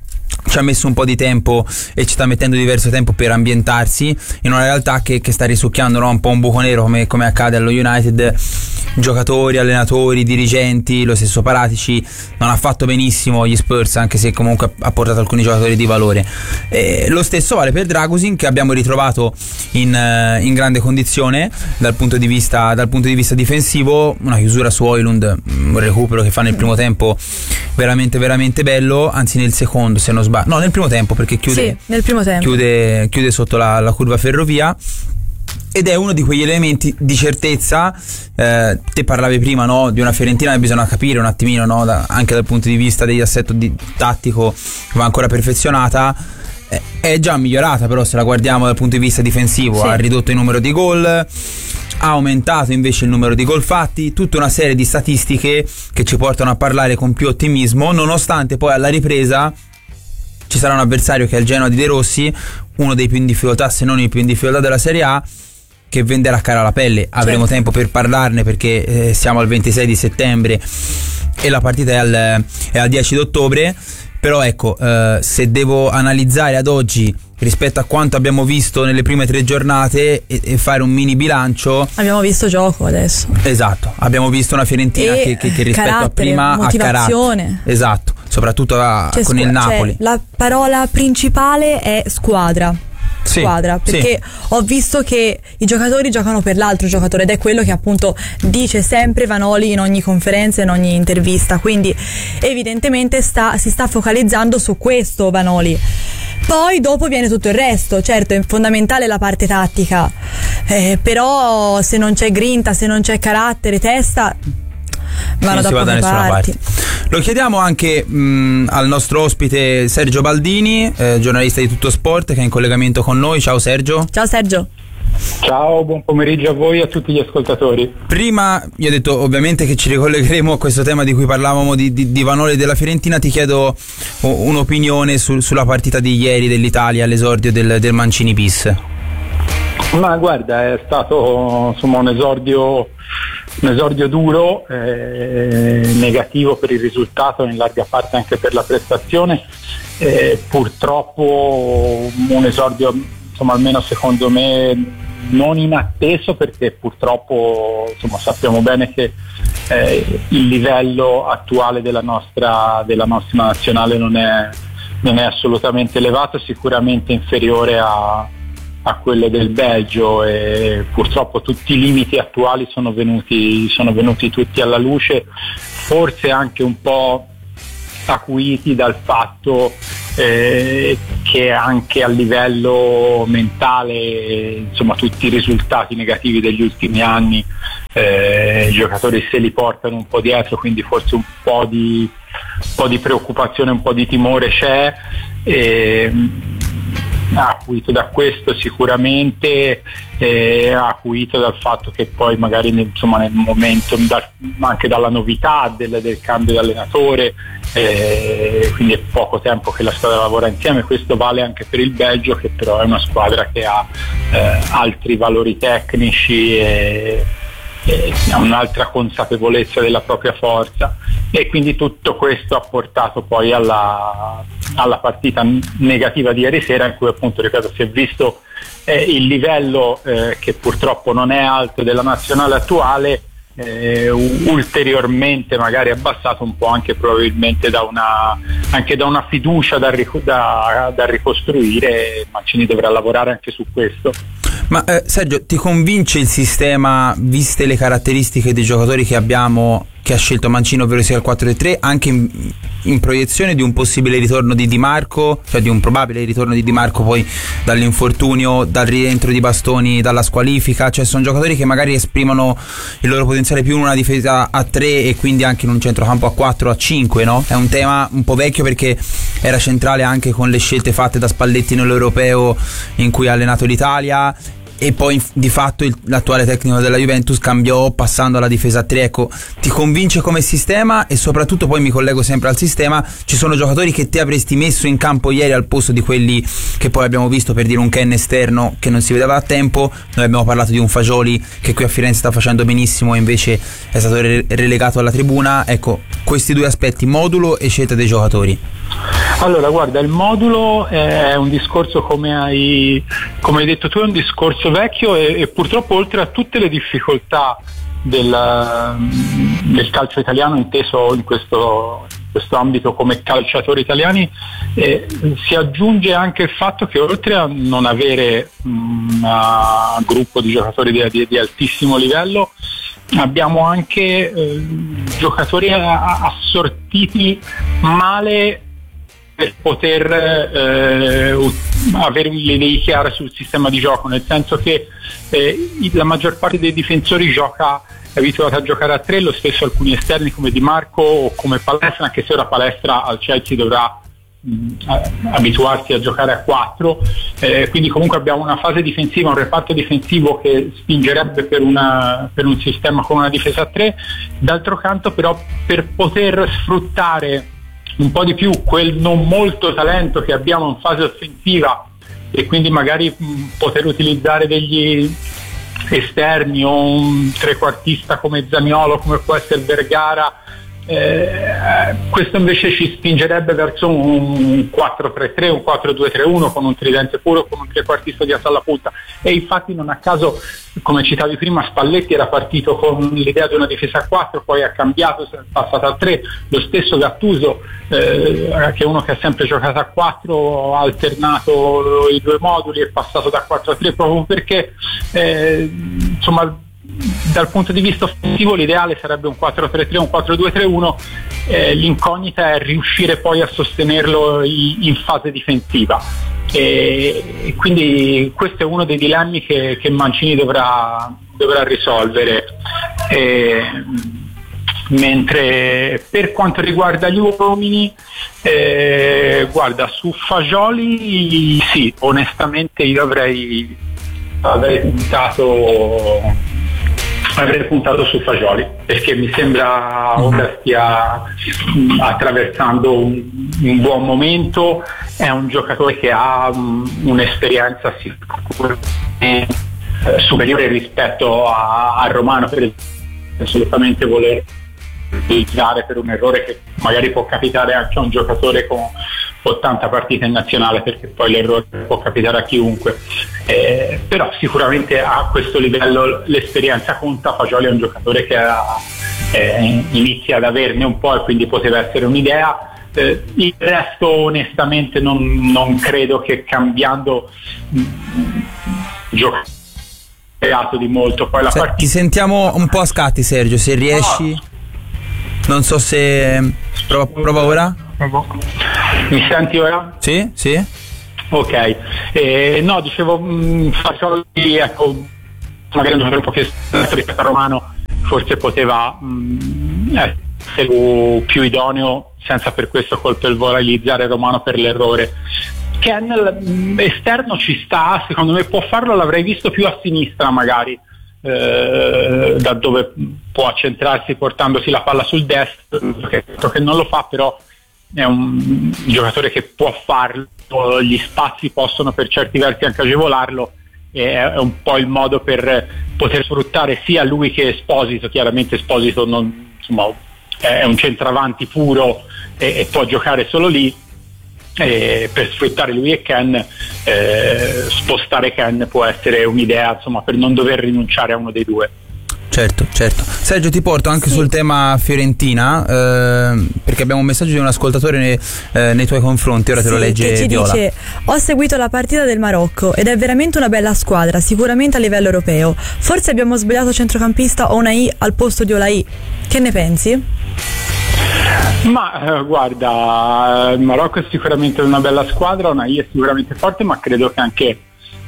ci ha messo un po' di tempo e ci sta mettendo diverso tempo per ambientarsi in una realtà che, che sta risucchiando, no? Un po' un buco nero come, come accade allo United. Giocatori, allenatori, dirigenti, lo stesso Paratici non ha fatto benissimo gli Spurs, anche se comunque ha portato alcuni giocatori di valore. E lo stesso vale per Dragusin, che abbiamo ritrovato in, in grande condizione dal punto di vista dal punto di vista difensivo. Una chiusura su Højlund, un recupero che fa nel primo tempo veramente veramente bello, anzi nel secondo se non sbaglio, no nel primo tempo, perché chiude, sì, nel primo tempo. chiude, chiude sotto la, la curva Ferrovia. Ed è uno di quegli elementi di certezza. Eh, te parlavi prima, no, di una Fiorentina che bisogna capire un attimino, no, da, anche dal punto di vista degli assetti di, tattico, va ancora perfezionata. Eh, è già migliorata, però se la guardiamo dal punto di vista difensivo, sì. Ha ridotto il numero di gol, ha aumentato invece il numero di gol fatti, tutta una serie di statistiche che ci portano a parlare con più ottimismo, nonostante poi alla ripresa ci sarà un avversario che è il Genoa di De Rossi, uno dei più in difficoltà, se non il più in difficoltà della Serie A, che venderà cara la pelle. Avremo certo. tempo per parlarne, perché eh, siamo al ventisei di settembre e la partita è al, è al dieci d'ottobre. Però ecco, eh, se devo analizzare ad oggi rispetto a quanto abbiamo visto nelle prime tre giornate e, e fare un mini bilancio, abbiamo visto gioco adesso. Esatto, abbiamo visto una Fiorentina che, che, che rispetto a prima ha carattere. Esatto, soprattutto a, con scu- il Napoli. Cioè, la parola principale è squadra. Squadra, sì, perché sì. Ho visto che i giocatori giocano per l'altro giocatore, ed è quello che appunto dice sempre Vanoli in ogni conferenza, in ogni intervista, quindi evidentemente sta, si sta focalizzando su questo Vanoli. Poi dopo viene tutto il resto. Certo, è fondamentale la parte tattica, eh, però se non c'è grinta, se non c'è carattere, testa, vanno da poche parti. Lo chiediamo anche mh, al nostro ospite Sergio Baldini, eh, giornalista di Tutto Sport, che è in collegamento con noi. Ciao Sergio. Ciao Sergio. Ciao, buon pomeriggio a voi e a tutti gli ascoltatori. Prima, io ho detto ovviamente che ci ricollegheremo a questo tema di cui parlavamo di, di, di Vanoli e della Fiorentina. Ti chiedo un'opinione su, sulla partita di ieri dell'Italia, all'esordio del, del Mancini bis. Ma guarda, è stato insomma un esordio un esordio duro, eh, negativo per il risultato, in larga parte anche per la prestazione, eh, purtroppo un esordio insomma almeno secondo me non inatteso, perché purtroppo insomma sappiamo bene che eh, il livello attuale della nostra, della nostra nazionale non è, non è assolutamente elevato, sicuramente inferiore a a quelle del Belgio, e purtroppo tutti i limiti attuali sono venuti, sono venuti tutti alla luce, forse anche un po' acuiti dal fatto eh, che anche a livello mentale insomma tutti i risultati negativi degli ultimi anni eh, i giocatori se li portano un po' dietro, quindi forse un po' di, un po' di preoccupazione, un po' di timore c'è. E, acuito da questo sicuramente, eh, acuito dal fatto che poi magari nel, insomma, nel momento da, anche dalla novità del, del cambio di allenatore, eh, quindi è poco tempo che la squadra lavora insieme. Questo vale anche per il Belgio, che però è una squadra che ha eh, altri valori tecnici e ha un'altra consapevolezza della propria forza, e quindi tutto questo ha portato poi alla, alla partita negativa di ieri sera, in cui appunto, ripeto, si è visto eh, il livello eh, che purtroppo non è alto della nazionale attuale, eh, ulteriormente magari abbassato un po' anche probabilmente da una, anche da una fiducia da, da, da ricostruire. Mancini dovrà lavorare anche su questo. Ma eh, Sergio, ti convince il sistema, viste le caratteristiche dei giocatori che abbiamo, che ha scelto Mancini, ovvero sia il quattro tre tre, anche in, in proiezione di un possibile ritorno di Di Marco, cioè di un probabile ritorno di Di Marco poi dall'infortunio, dal rientro di Bastoni, dalla squalifica? Cioè sono giocatori che magari esprimono il loro potenziale più in una difesa a tre e quindi anche in un centrocampo a quattro, a cinque, no? È un tema un po' vecchio, perché era centrale anche con le scelte fatte da Spalletti nell'Europeo in cui ha allenato l'Italia, e poi di fatto il, l'attuale tecnico della Juventus cambiò passando alla difesa a tre. Ecco, ti convince come sistema? E soprattutto, poi mi collego sempre al sistema, ci sono giocatori che ti avresti messo in campo ieri al posto di quelli che poi abbiamo visto, per dire un Ken esterno che non si vedeva a tempo? Noi abbiamo parlato di un Fagioli che qui a Firenze sta facendo benissimo e invece è stato re- relegato alla tribuna. Ecco, questi due aspetti, modulo e scelta dei giocatori. Allora guarda, il modulo è un discorso, come hai, come hai detto tu, è un discorso vecchio e, e purtroppo, oltre a tutte le difficoltà del, del calcio italiano inteso in questo, in questo ambito come calciatori italiani, eh, si aggiunge anche il fatto che, oltre a non avere un gruppo di giocatori di, di, di altissimo livello, abbiamo anche eh, giocatori assortiti male per poter eh, avere le idee chiare sul sistema di gioco, nel senso che eh, la maggior parte dei difensori gioca, è abituata a giocare a tre, lo stesso alcuni esterni come Di Marco o come Palestra, anche se ora Palestra al Chelsea dovrà mh, abituarsi a giocare a quattro, eh, quindi comunque abbiamo una fase difensiva, un reparto difensivo che spingerebbe per, una, per un sistema con una difesa a tre. D'altro canto però, per poter sfruttare un po' di più quel non molto talento che abbiamo in fase offensiva e quindi magari mh, poter utilizzare degli esterni o un trequartista come Zaniolo, come può essere Vergara, eh, questo invece ci spingerebbe verso un quattro tre tre, un quattro due tre uno con un tridente puro, con un trequartista di alto alla punta. E infatti, non a caso, come citavi prima, Spalletti era partito con l'idea di una difesa a quattro, poi ha cambiato, è passato a tre. Lo stesso Gattuso, eh, che è uno che ha sempre giocato a quattro, ha alternato i due moduli, è passato da quattro a tre proprio perché eh, insomma, dal punto di vista offensivo l'ideale sarebbe un quattro tre tre, un quattro due tre uno, eh, l'incognita è riuscire poi a sostenerlo in, in fase difensiva, e, e quindi questo è uno dei dilemmi che, che Mancini dovrà, dovrà risolvere. E, mentre per quanto riguarda gli uomini, eh, guarda, su Fagioli sì, onestamente io avrei avrei puntato avrei puntato su Fagioli, perché mi sembra ora stia attraversando un, un buon momento. È un giocatore che ha um, un'esperienza sicuramente superiore rispetto a, a Romano, per assolutamente voler utilizzare per un errore che magari può capitare anche a un giocatore con ottanta partite in nazionale, perché poi l'errore può capitare a chiunque, eh, però sicuramente a questo livello l'esperienza conta. Fagioli è un giocatore che ha, eh, inizia ad averne un po' e quindi poteva essere un'idea. Eh, il resto onestamente non, non credo che cambiando giocato di molto poi la Se, partita. Ti sentiamo un po' a scatti, Sergio, se riesci. No. Non so se prova, prova ora. Mi senti ora? Sì, sì. Ok, eh, no, dicevo, mh, Fagioli, ecco, magari un giocatore un po' più esperto rispetto a Romano, forse poteva mh, essere più idoneo senza per questo colpevolizzare Romano per l'errore. Ken esterno ci sta, secondo me può farlo, l'avrei visto più a sinistra magari, eh, da dove può accentrarsi portandosi la palla sul destro, che, che non lo fa, però è un giocatore che può farlo, gli spazi possono per certi versi anche agevolarlo, e è un po' il modo per poter sfruttare sia lui che Esposito. Chiaramente Esposito non, insomma, è un centravanti puro e, e può giocare solo lì, e per sfruttare lui e Ken, eh, spostare Ken può essere un'idea, insomma, per non dover rinunciare a uno dei due. Certo, certo. Sergio, ti porto anche sì. sul tema Fiorentina, eh, perché abbiamo un messaggio di un ascoltatore nei, eh, nei tuoi confronti, ora te sì, lo legge che ci Viola. Dice: ho seguito la partita del Marocco ed è veramente una bella squadra, sicuramente a livello europeo. Forse abbiamo sbagliato centrocampista o una I al posto di Olaì. Che ne pensi? Ma eh, guarda, il Marocco è sicuramente una bella squadra, una I è sicuramente forte, ma credo che anche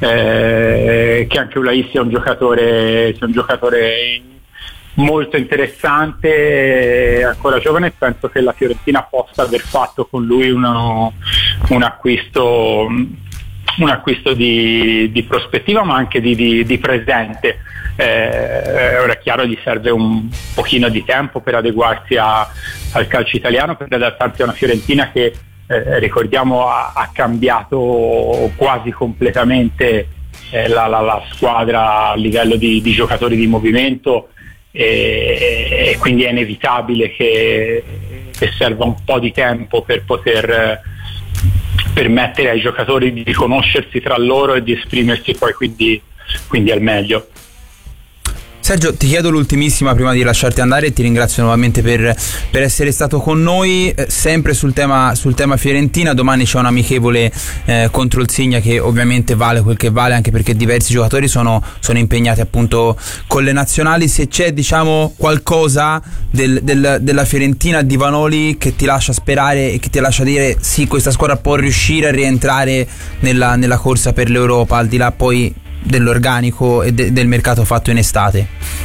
Eh, che anche Ulai sia un giocatore sia un giocatore molto interessante, ancora giovane. Penso che la Fiorentina possa aver fatto con lui uno, un acquisto un acquisto di, di prospettiva, ma anche di, di, di presente. Eh, ora è chiaro, gli serve un pochino di tempo per adeguarsi a, al calcio italiano, per adattarsi a una Fiorentina che Eh, ricordiamo ha, ha cambiato quasi completamente eh, la, la, la squadra a livello di, di giocatori di movimento, e, e quindi è inevitabile che, che serva un po' di tempo per poter eh, permettere ai giocatori di riconoscersi tra loro e di esprimersi poi quindi, quindi al meglio. Sergio, ti chiedo l'ultimissima prima di lasciarti andare e ti ringrazio nuovamente per, per essere stato con noi, eh, sempre sul tema, sul tema Fiorentina. Domani c'è un amichevole eh, contro il Signa che ovviamente vale quel che vale, anche perché diversi giocatori sono, sono impegnati appunto con le nazionali. Se c'è, diciamo, qualcosa del, del, della Fiorentina di Vanoli che ti lascia sperare e che ti lascia dire sì, questa squadra può riuscire a rientrare nella, nella corsa per l'Europa, al di là poi dell'organico e de- del mercato fatto in estate?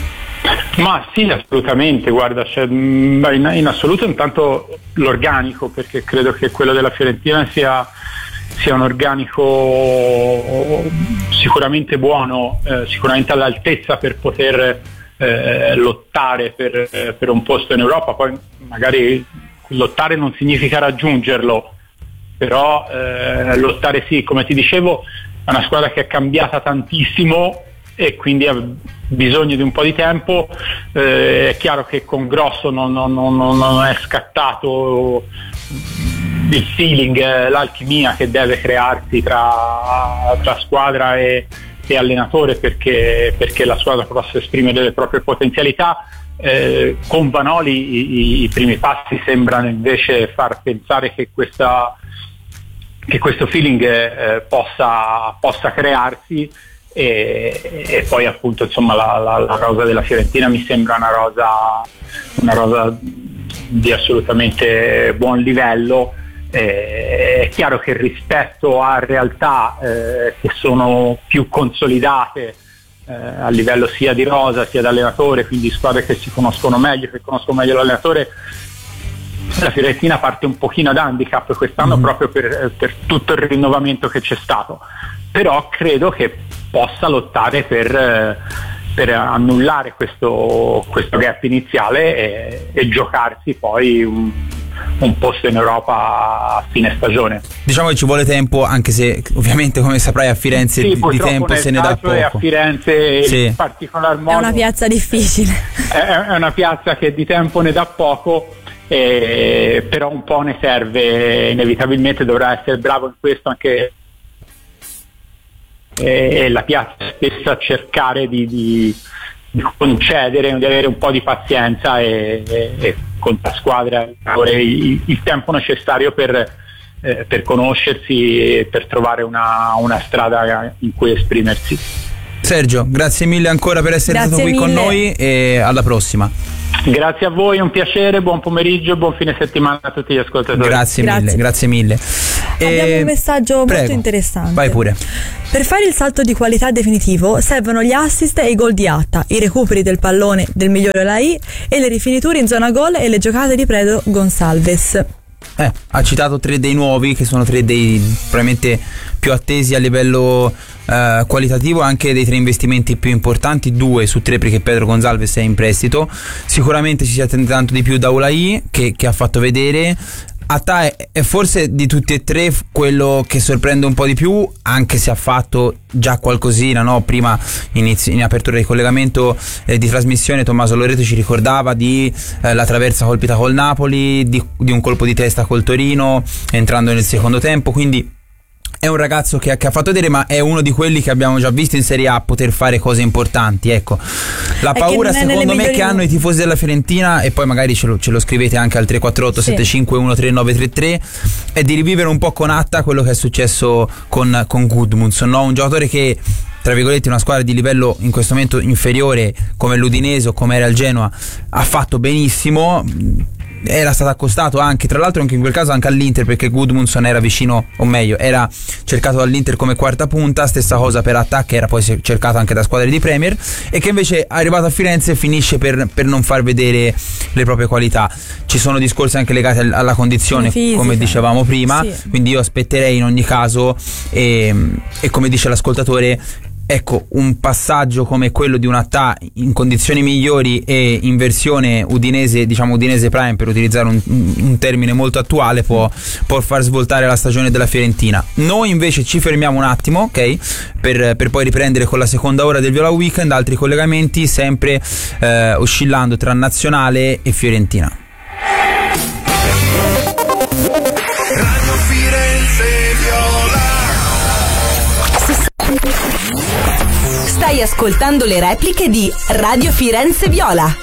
Ma sì, assolutamente, guarda, cioè, in, in assoluto intanto l'organico, perché credo che quello della Fiorentina sia, sia un organico sicuramente buono, eh, sicuramente all'altezza per poter eh, lottare per, eh, per un posto in Europa. Poi magari lottare non significa raggiungerlo, però eh, lottare sì, come ti dicevo, è una squadra che è cambiata tantissimo e quindi ha bisogno di un po' di tempo. Eh, è chiaro che con Grosso non, non, non, non è scattato il feeling, l'alchimia che deve crearsi tra, tra squadra e, e allenatore perché, perché la squadra possa esprimere le proprie potenzialità. Eh, con Vanoli i, i primi passi sembrano invece far pensare che questa che questo feeling eh, possa, possa crearsi e, e poi appunto insomma la, la, la rosa della Fiorentina mi sembra una rosa, una rosa di assolutamente buon livello. Eh, è chiaro che rispetto a realtà eh, che sono più consolidate eh, a livello sia di rosa sia di allenatore, quindi squadre che si conoscono meglio, che conoscono meglio l'allenatore, la Fiorentina parte un pochino ad handicap quest'anno mm. proprio per, per tutto il rinnovamento che c'è stato, però credo che possa lottare per, per annullare questo, questo gap iniziale e, e giocarsi poi un, un posto in Europa a fine stagione. Diciamo che ci vuole tempo, anche se ovviamente come saprai a Firenze sì, di tempo se ne dà poco. A Firenze sì. in particolar modo è una piazza difficile, è, è una piazza che di tempo ne dà poco. Eh, però un po' ne serve, inevitabilmente dovrà essere bravo in questo anche eh, la piazza stessa, a cercare di, di, di concedere, di avere un po' di pazienza e, e, e con la squadra il, il tempo necessario per, eh, per conoscersi e per trovare una, una strada in cui esprimersi. Sergio, grazie mille ancora per essere grazie stato qui mille. con noi e alla prossima. Grazie a voi, un piacere, buon pomeriggio e buon fine settimana a tutti gli ascoltatori. Grazie, grazie. mille, grazie mille. Abbiamo e... un messaggio Prego, molto interessante. Vai pure. Per fare il salto di qualità definitivo servono gli assist e i gol di Atta, i recuperi del pallone del migliore Lai e le rifiniture in zona gol e le giocate di Predo Gonçalves. Eh, ha citato tre dei nuovi che sono tre dei probabilmente più attesi a livello eh, qualitativo, anche dei tre investimenti più importanti, due su tre perché Pedro Gonçalves è in prestito. Sicuramente ci si attende tanto di più da Ulai che, che ha fatto vedere. Atta è, è forse di tutti e tre quello che sorprende un po' di più, anche se ha fatto già qualcosina, no? Prima inizi, in apertura di collegamento eh, di trasmissione Tommaso Loreto ci ricordava di eh, la traversa colpita col Napoli, di, di un colpo di testa col Torino entrando nel secondo tempo, quindi è un ragazzo che, che ha fatto vedere, ma è uno di quelli che abbiamo già visto in Serie A poter fare cose importanti. Ecco, la è paura secondo me che hanno i tifosi della Fiorentina, e poi magari ce lo, ce lo scrivete anche al tre quattro otto sette cinque uno tre nove tre tre, è di rivivere un po' con Atta quello che è successo con, con Gudmundsson, no? Un giocatore che, tra virgolette, una squadra di livello in questo momento inferiore come l'Udinese o come era il Genoa ha fatto benissimo. Era stato accostato anche, tra l'altro anche in quel caso anche all'Inter, perché Gudmundsson era vicino, o meglio era cercato dall'Inter come quarta punta. Stessa cosa per Atta, che era poi cercato anche da squadre di Premier e che invece arrivato a Firenze finisce per, per non far vedere le proprie qualità. Ci sono discorsi anche legati alla condizione fisica, come dicevamo prima, sì. Quindi io aspetterei in ogni caso e, e come dice l'ascoltatore, ecco, un passaggio come quello di un Atta in condizioni migliori e in versione udinese, diciamo udinese prime, per utilizzare un, un termine molto attuale, può, può far svoltare la stagione della Fiorentina. Noi invece ci fermiamo un attimo, ok, per, per poi riprendere con la seconda ora del Viola Weekend, altri collegamenti sempre eh, oscillando tra nazionale e Fiorentina. Stai ascoltando le repliche di Radio Firenze Viola.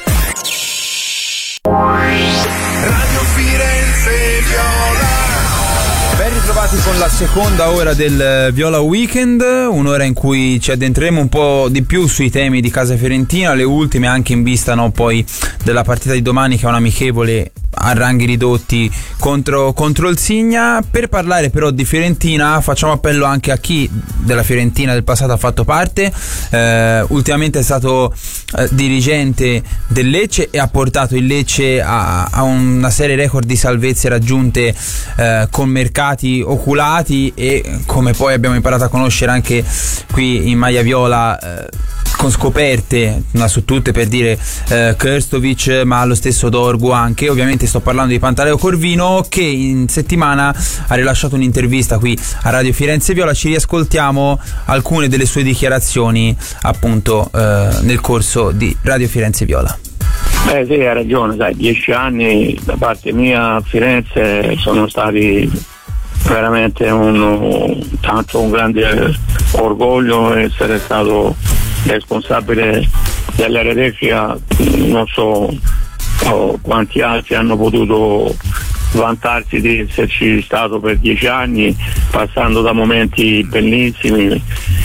Radio Firenze Viola. Ben ritrovati con la seconda ora del Viola Weekend, un'ora in cui ci addentreremo un po' di più sui temi di casa fiorentina, le ultime anche in vista, no, poi della partita di domani, che è un amichevole a ranghi ridotti contro, contro il Signa. Per parlare però di Fiorentina facciamo appello anche a chi della Fiorentina del passato ha fatto parte. Eh, ultimamente è stato eh, dirigente del Lecce e ha portato il Lecce a, a una serie record di salvezze raggiunte eh, con mercati oculati e, come poi abbiamo imparato a conoscere anche qui in maglia viola, eh, con scoperte, una su tutte, per dire eh, Krstovic, ma lo stesso Dorgu anche. Ovviamente sto parlando di Pantaleo Corvino, che in settimana ha rilasciato un'intervista qui a Radio Firenze Viola. Ci riascoltiamo alcune delle sue dichiarazioni appunto eh, nel corso di Radio Firenze Viola. Beh sì, hai ragione, sai, dieci anni da parte mia a Firenze sono stati veramente un, tanto un grande orgoglio essere stato responsabile dell'area tecnica. Non so oh, quanti altri hanno potuto vantarsi di esserci stato per dieci anni, passando da momenti bellissimi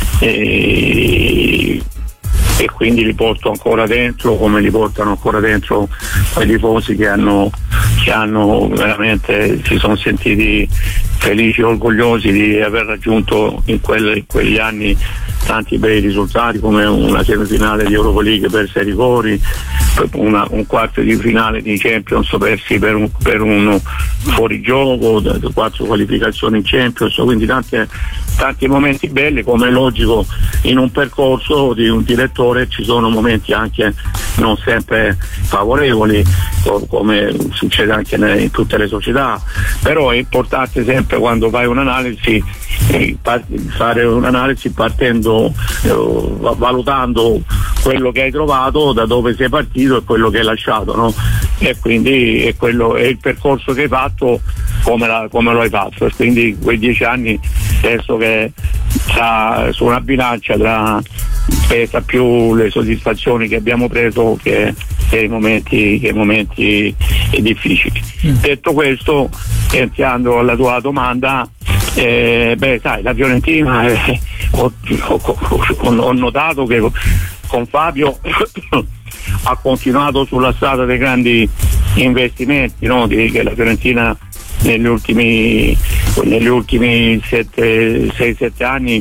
e, e quindi li porto ancora dentro, come li portano ancora dentro quei tifosi che hanno, che hanno veramente si sono sentiti felici e orgogliosi di aver raggiunto in, quelle, in quegli anni tanti bei risultati, come una semifinale di Europa League per sei rigori, una, un quarto di finale di Champions persi per un, per un fuorigioco, quattro qualificazioni in Champions, quindi tante, tanti momenti belli. Come è logico in un percorso di un direttore ci sono momenti anche non sempre favorevoli, come succede anche in tutte le società, però è importante sempre quando fai un'analisi fare un'analisi partendo eh, valutando quello che hai trovato, da dove sei partito e quello che hai lasciato, no? E quindi è, quello, è il percorso che hai fatto, come, la, come lo hai fatto, e quindi quei dieci anni penso che tra, su una bilancia tra pesa più le soddisfazioni che abbiamo preso che, che i momenti, che i momenti difficili. Mm. Detto questo, entrando alla tua domanda, eh, beh sai, la Fiorentina eh, ho, ho, ho, ho notato che con Fabio ha continuato sulla strada dei grandi investimenti, no? che, che la Fiorentina negli ultimi negli ultimi sei sette anni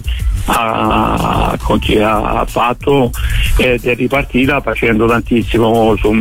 ha, ha fatto ed è ripartita facendo tantissimo sul,